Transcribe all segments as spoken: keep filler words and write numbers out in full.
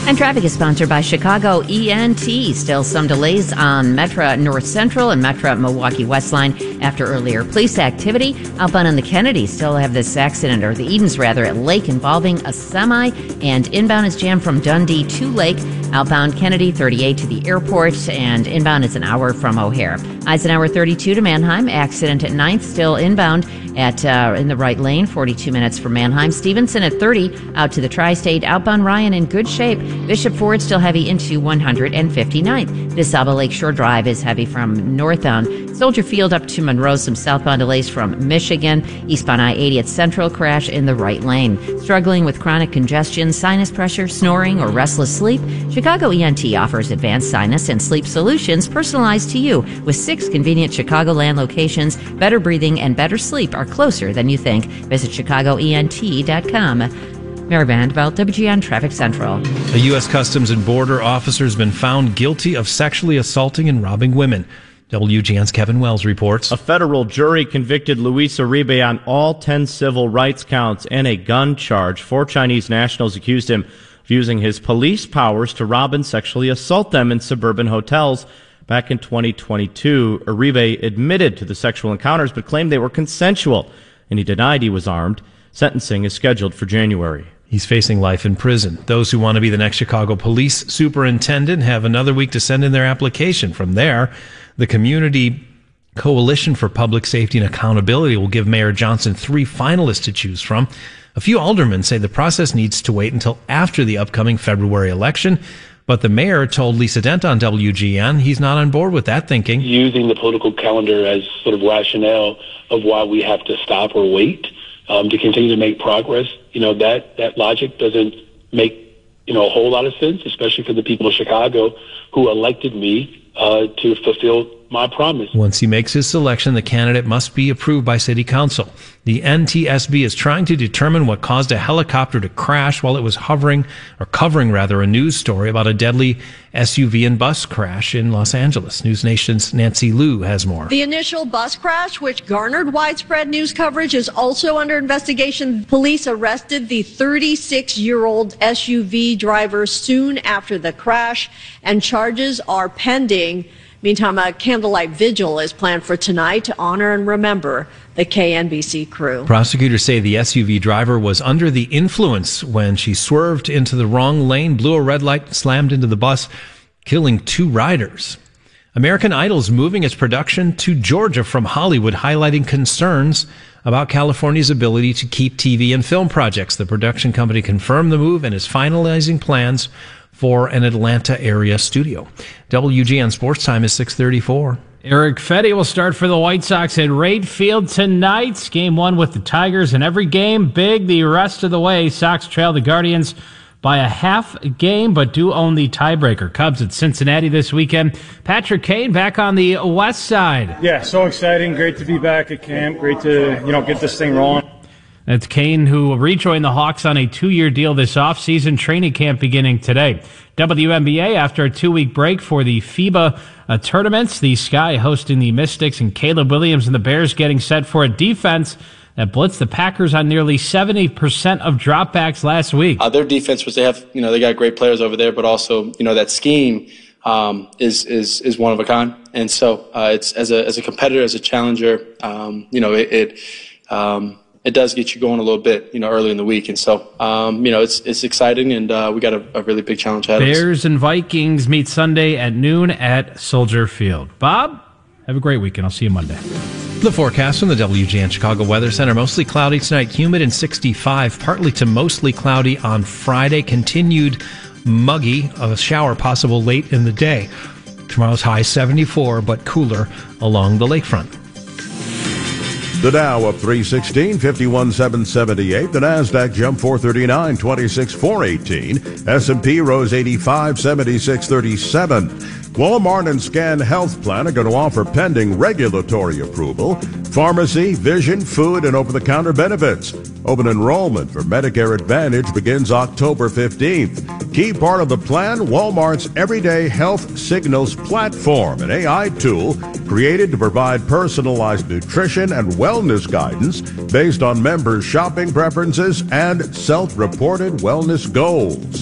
And traffic is sponsored by Chicago E N T. Still some delays on Metra North Central and Metra Milwaukee West Line after earlier police activity. Outbound on the Kennedy still have this accident, or the Edens rather, at Lake involving a semi. And inbound is jammed from Dundee to Lake. Outbound Kennedy thirty-eight to the airport, and inbound is an hour from O'Hare. Eisenhower thirty-two to Manheim. Accident at ninth, still inbound at uh, in the right lane, forty-two minutes from Manheim. Stevenson at thirty out to the Tri-State. Outbound Ryan in good shape. Bishop Ford still heavy into one hundred fifty-ninth. DeSaba Lakeshore Drive is heavy from northbound Soldier Field up to Monroe. Some southbound delays from Michigan. Eastbound I eighty at Central, crash in the right lane. Struggling with chronic congestion, sinus pressure, snoring, or restless sleep? Chicago E N T offers advanced sinus and sleep solutions personalized to you. With six convenient Chicagoland locations, better breathing and better sleep are closer than you think. Visit chicago e n t dot com. Mary Vanderbilt, W G N Traffic Central. A U S Customs and Border officer has been found guilty of sexually assaulting and robbing women. W G N's Kevin Wells reports. A federal jury convicted Luis Uribe on all ten civil rights counts and a gun charge. Four Chinese nationals accused him of using his police powers to rob and sexually assault them in suburban hotels. Back in twenty twenty-two, Uribe admitted to the sexual encounters but claimed they were consensual, and he denied he was armed. Sentencing is scheduled for January. He's facing life in prison. Those who want to be the next Chicago police superintendent have another week to send in their application. From there, the Community Coalition for Public Safety and Accountability will give Mayor Johnson three finalists to choose from. A few aldermen say the process needs to wait until after the upcoming February election. But the mayor told Lisa Dent on W G N he's not on board with that thinking. Using the political calendar as sort of rationale of why we have to stop or wait um, to continue to make progress, you know, that, that logic doesn't make, you know, a whole lot of sense, especially for the people of Chicago who elected me uh, to fulfill my promise. Once he makes his selection, the candidate must be approved by City Council. The N T S B is trying to determine what caused a helicopter to crash while it was hovering, or covering rather, a news story about a deadly S U V and bus crash in Los Angeles. News Nation's Nancy Liu has more. The initial bus crash, which garnered widespread news coverage, is also under investigation. Police arrested the thirty-six-year-old S U V driver soon after the crash, and charges are pending. Meantime, a candlelight vigil is planned for tonight to honor and remember the K N B C crew. Prosecutors say the S U V driver was under the influence when she swerved into the wrong lane, blew a red light, slammed into the bus, killing two riders. American Idol's moving its production to Georgia from Hollywood, highlighting concerns about California's ability to keep T V and film projects. The production company confirmed the move and is finalizing plans for an Atlanta area studio. W G N Sports Time is six thirty-four. Eric Fetty will start for the White Sox at Wright Field tonight. Game one with the Tigers, and every game big the rest of the way. Sox trail the Guardians by a half game, but do own the tiebreaker. Cubs at Cincinnati this weekend. Patrick Kane back on the west side. Yeah, so exciting. Great to be back at camp. Great to, you know, get this thing rolling. That's Kane, who will rejoin the Hawks on a two-year deal this offseason. Training camp beginning today. W N B A, after a two-week break for the FIBA uh, tournaments, the Sky hosting the Mystics, and Caleb Williams and the Bears getting set for a defense that blitzed the Packers on nearly seventy percent of dropbacks last week. Uh, their defense was, they have, you know, they got great players over there, but also, you know, that scheme um, is is is one of a kind. And so uh, it's as a as a competitor, as a challenger, um, you know, it. it um, It does get you going a little bit, you know, early in the week. And so, um, you know, it's it's exciting, and uh, we got a, a really big challenge ahead of us. Bears and Vikings meet Sunday at noon at Soldier Field. Bob, have a great weekend. I'll see you Monday. The forecast from the W G N Chicago Weather Center. Mostly cloudy tonight, humid and sixty-five. Partly to mostly cloudy on Friday. Continued muggy, a shower possible late in the day. Tomorrow's high seventy-four, but cooler along the lakefront. The Dow up three sixteen, fifty-one seven seventy-eight. The Nasdaq jumped four thirty-nine, twenty-six four eighteen. S and P rose eighty-five, seventy-six thirty-seven. Walmart and Scan Health Plan are going to offer pending regulatory approval pharmacy, vision, food, and over-the-counter benefits. Open enrollment for Medicare Advantage begins October fifteenth. Key part of the plan, Walmart's Everyday Health Signals platform, an A I tool created to provide personalized nutrition and wellness guidance based on members' shopping preferences and self-reported wellness goals.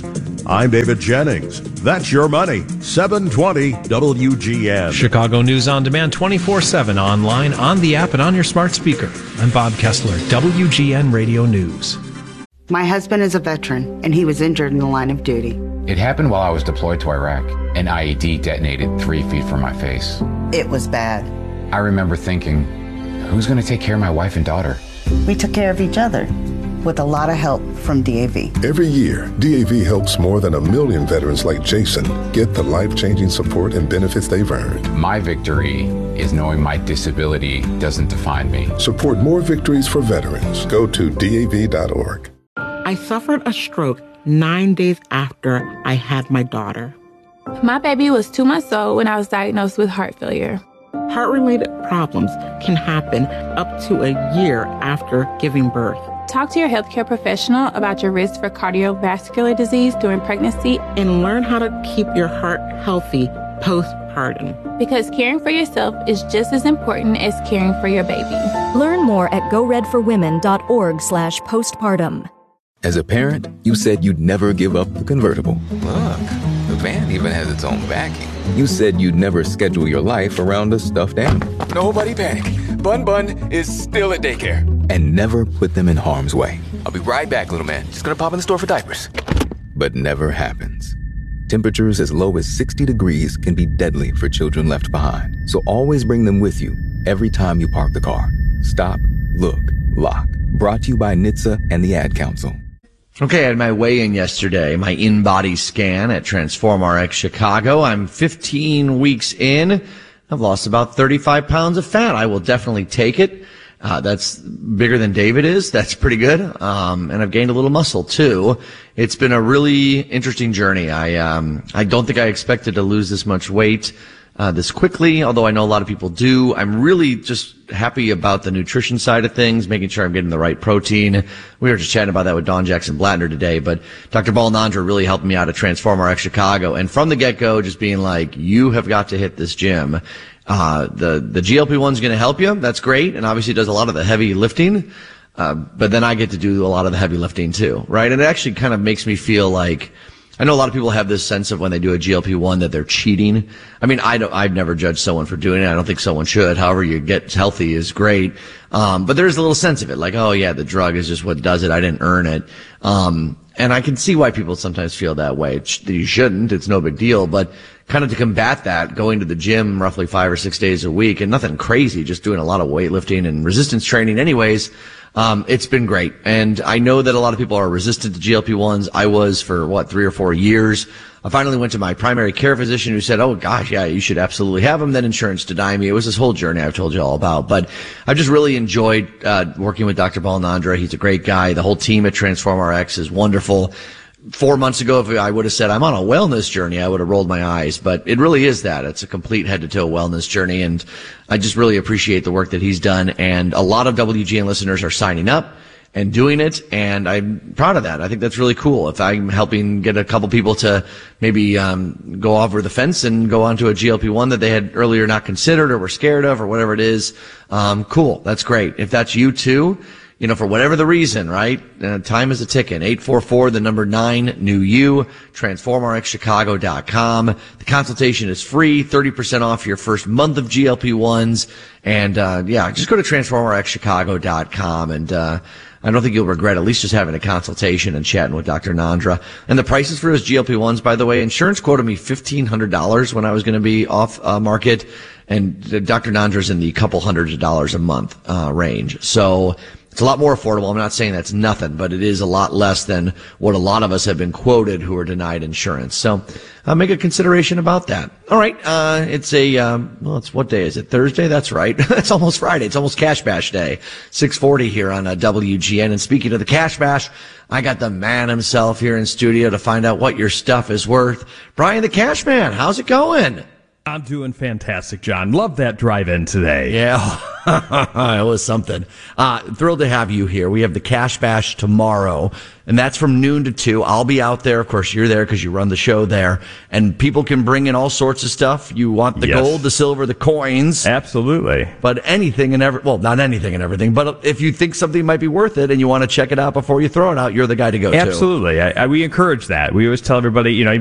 I'm David Jennings. That's your money. seven twenty W G N. Chicago News on Demand twenty-four seven online, on the app, and on your smart speaker. I'm Bob Kessler, W G N Radio News. My husband is a veteran, and he was injured in the line of duty. It happened while I was deployed to Iraq. An I E D detonated three feet from my face. It was bad. I remember thinking, who's going to take care of my wife and daughter? We took care of each other with a lot of help from D A V. Every year, D A V helps more than a million veterans like Jason get the life-changing support and benefits they've earned. My victory is knowing my disability doesn't define me. Support more victories for veterans. Go to D A V dot org. I suffered a stroke nine days after I had my daughter. My baby was two months old when I was diagnosed with heart failure. Heart-related problems can happen up to a year after giving birth. Talk to your healthcare professional about your risk for cardiovascular disease during pregnancy and learn how to keep your heart healthy postpartum. Because caring for yourself is just as important as caring for your baby. Learn more at go red for women dot org slash postpartum. As a parent, you said you'd never give up the convertible. Look, the van even has its own backing. You said you'd never schedule your life around a stuffed animal. Nobody panic. Bun Bun is still at daycare. And never put them in harm's way. I'll be right back, little man. Just gonna pop in the store for diapers. But never happens. Temperatures as low as sixty degrees can be deadly for children left behind. So always bring them with you every time you park the car. Stop, look, lock. Brought to you by N H T S A and the Ad Council. Okay, I had my weigh-in yesterday, my in-body scan at TransformRx Chicago. I'm fifteen weeks in. I've lost about thirty-five pounds of fat. I will definitely take it. Uh, that's bigger than David is. That's pretty good. Um, and I've gained a little muscle too. It's been a really interesting journey. I, um, I don't think I expected to lose this much weight, uh, this quickly, although I know a lot of people do. I'm really just happy about the nutrition side of things, making sure I'm getting the right protein. We were just chatting about that with Don Jackson Blattner today, but Doctor Balnandra really helped me out at TransformRx Chicago. And from the get-go, just being like, you have got to hit this gym. Uh, the, the G L P one is going to help you. That's great. And obviously it does a lot of the heavy lifting. Uh, but then I get to do a lot of the heavy lifting too, right? And it actually kind of makes me feel like, I know a lot of people have this sense of when they do a G L P one that they're cheating. I mean, I don't, I've never judged someone for doing it. I don't think someone should. However you get healthy is great. Um, but there's a little sense of it, like, oh yeah, the drug is just what does it. I didn't earn it. Um, and I can see why people sometimes feel that way. You shouldn't. It's no big deal. But kind of to combat that, going to the gym roughly five or six days a week, and nothing crazy, just doing a lot of weightlifting and resistance training anyways, um, it's been great. And I know that a lot of people are resistant to G L P ones. I was for, what, three or four years. I finally went to my primary care physician who said, oh gosh, yeah, you should absolutely have them. Then insurance denied me. It was this whole journey I've told you all about. But I've just really enjoyed uh working with Doctor Balnandra. He's a great guy. The whole team at TransformRx is wonderful. Four months ago, if I would have said I'm on a wellness journey, I would have rolled my eyes. But it really is that. It's a complete head-to-toe wellness journey. And I just really appreciate the work that he's done. And a lot of W G N listeners are signing up and doing it, and I'm proud of that. I think that's really cool. If I'm helping get a couple people to maybe um go over the fence and go onto a G L P one that they had earlier not considered or were scared of or whatever it is, um cool. That's great. If that's you too, you know, for whatever the reason, right? Uh, time is a ticking. eight four four, the number nine, new you, transform R X Chicago dot com. The consultation is free, thirty percent off your first month of G L P ones. And, uh, yeah, just go to transform R X Chicago dot com and, uh, I don't think you'll regret at least just having a consultation and chatting with Doctor Nandra. And the prices for his G L P ones, by the way, insurance quoted me fifteen hundred dollars when I was going to be off uh, market. And Doctor Nandra's in the couple hundreds of dollars a month uh, range. So it's a lot more affordable. I'm not saying that's nothing, but it is a lot less than what a lot of us have been quoted who are denied insurance. So uh, make a consideration about that. All right. Uh, it's a, um, well, it's what day is it? Thursday? That's right. It's almost Friday. It's almost Cash Bash Day. six forty here on uh, W G N. And speaking of the Cash Bash, I got the man himself here in studio to find out what your stuff is worth. Brian the Cash Man, how's it going? I'm doing fantastic, John. Love that drive-in today. Yeah, it was something. Uh, thrilled to have you here. We have the Cash Bash tomorrow, and that's from noon to two. I'll be out there. Of course, you're there because you run the show there. And people can bring in all sorts of stuff. You want the Yes. gold, the silver, the coins. Absolutely. But anything and every, well, not anything and everything, but if you think something might be worth it and you want to check it out before you throw it out, you're the guy to go to. Absolutely. I, I, we encourage that. We always tell everybody, you know,